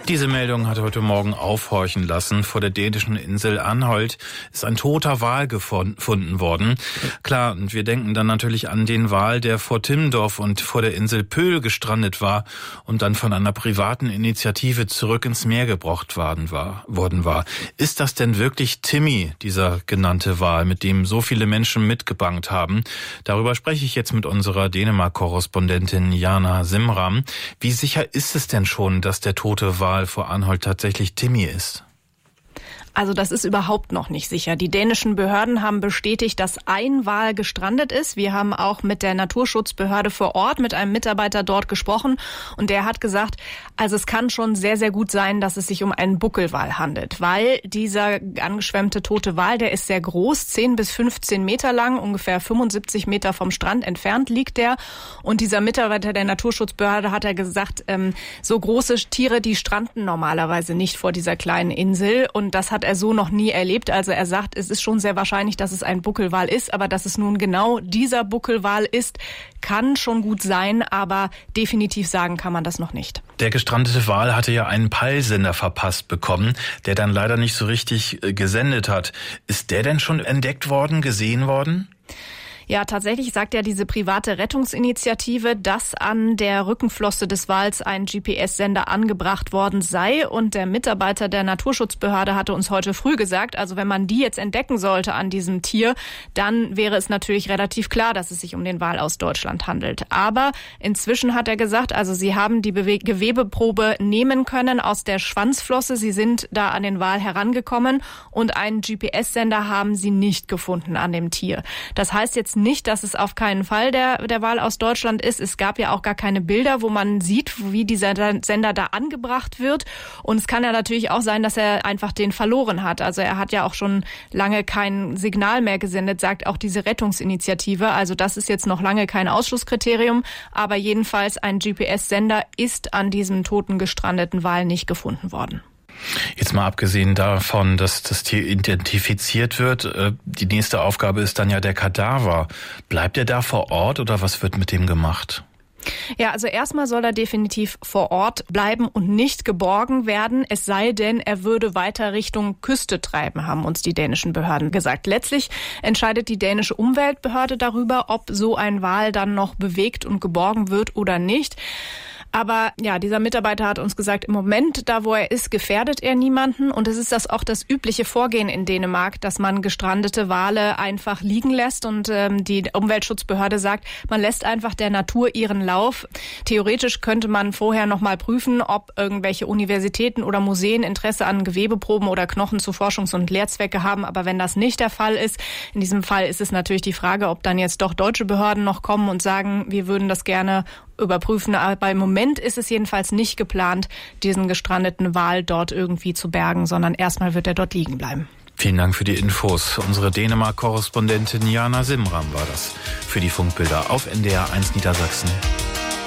Diese Meldung hat heute Morgen aufhorchen lassen. Vor der dänischen Insel Anholt ist ein toter Wal gefunden worden. Klar, und wir denken dann natürlich an den Wal, der vor Timmendorf und vor der Insel Pöhl gestrandet war und dann von einer privaten Initiative zurück ins Meer gebracht worden war. Ist das denn wirklich Timmy, dieser genannte Wal, mit dem so viele Menschen mitgebangt haben? Darüber spreche ich jetzt mit unserer Dänemark-Korrespondentin Jana Simram. Wie sicher ist es denn schon, dass der tote Wal vor Anholt tatsächlich Timmy ist? Also das ist überhaupt noch nicht sicher. Die dänischen Behörden haben bestätigt, dass ein Wal gestrandet ist. Wir haben auch mit der Naturschutzbehörde vor Ort, mit einem Mitarbeiter dort gesprochen. Und der hat gesagt, also es kann schon sehr, sehr gut sein, dass es sich um einen Buckelwal handelt. Weil dieser angeschwemmte tote Wal, der ist sehr groß, 10 bis 15 Meter lang, ungefähr 75 Meter vom Strand entfernt liegt der. Und dieser Mitarbeiter der Naturschutzbehörde hat gesagt, so große Tiere, die stranden normalerweise nicht vor dieser kleinen Insel. Und das hat er so noch nie erlebt. Also er sagt, es ist schon sehr wahrscheinlich, dass es ein Buckelwal ist, aber dass es nun genau dieser Buckelwal ist, kann schon gut sein, aber definitiv sagen kann man das noch nicht. Der gestrandete Wal hatte ja einen Peilsender verpasst bekommen, der dann leider nicht so richtig gesendet hat. Ist der denn schon entdeckt worden, gesehen worden? Ja, tatsächlich sagt ja diese private Rettungsinitiative, dass an der Rückenflosse des Wals ein GPS-Sender angebracht worden sei. Und der Mitarbeiter der Naturschutzbehörde hatte uns heute früh gesagt, also wenn man die jetzt entdecken sollte an diesem Tier, dann wäre es natürlich relativ klar, dass es sich um den Wal aus Deutschland handelt. Aber inzwischen hat er gesagt, also sie haben die Gewebeprobe nehmen können aus der Schwanzflosse. Sie sind da an den Wal herangekommen und einen GPS-Sender haben sie nicht gefunden an dem Tier. Das heißt jetzt nicht, dass es auf keinen Fall der Wal aus Deutschland ist. Es gab ja auch gar keine Bilder, wo man sieht, wie dieser Sender da angebracht wird. Und es kann ja natürlich auch sein, dass er einfach den verloren hat. Also er hat ja auch schon lange kein Signal mehr gesendet, sagt auch diese Rettungsinitiative. Also das ist jetzt noch lange kein Ausschlusskriterium. Aber jedenfalls ein GPS-Sender ist an diesem toten gestrandeten Wal nicht gefunden worden. Jetzt mal abgesehen davon, dass das Tier identifiziert wird, die nächste Aufgabe ist dann ja der Kadaver. Bleibt er da vor Ort oder was wird mit dem gemacht? Ja, also erstmal soll er definitiv vor Ort bleiben und nicht geborgen werden, es sei denn, er würde weiter Richtung Küste treiben, haben uns die dänischen Behörden gesagt. Letztlich entscheidet die dänische Umweltbehörde darüber, ob so ein Wal dann noch bewegt und geborgen wird oder nicht. Aber ja, dieser Mitarbeiter hat uns gesagt, im Moment, da wo er ist, gefährdet er niemanden. Und es ist das auch das übliche Vorgehen in Dänemark, dass man gestrandete Wale einfach liegen lässt. Und die Umweltschutzbehörde sagt, man lässt einfach der Natur ihren Lauf. Theoretisch könnte man vorher noch mal prüfen, ob irgendwelche Universitäten oder Museen Interesse an Gewebeproben oder Knochen zu Forschungs- und Lehrzwecke haben. Aber wenn das nicht der Fall ist, in diesem Fall ist es natürlich die Frage, ob dann jetzt doch deutsche Behörden noch kommen und sagen, wir würden das gerne überprüfen. Aber im Moment ist es jedenfalls nicht geplant, diesen gestrandeten Wal dort irgendwie zu bergen, sondern erstmal wird er dort liegen bleiben. Vielen Dank für die Infos. Unsere Dänemark-Korrespondentin Jana Simram war das für die Funkbilder auf NDR 1 Niedersachsen.